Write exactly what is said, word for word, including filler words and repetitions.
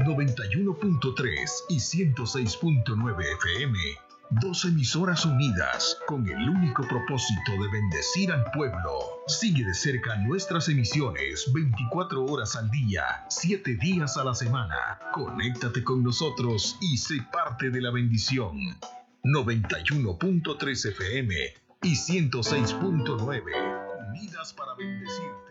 noventa y uno punto tres y ciento seis punto nueve F M. Dos emisoras unidas con el único propósito de bendecir al pueblo. Sigue de cerca nuestras emisiones veinticuatro horas al día, siete días a la semana. Conéctate con nosotros y sé parte de la bendición. noventa y uno punto tres F M y ciento seis punto nueve. Unidas para bendecirte.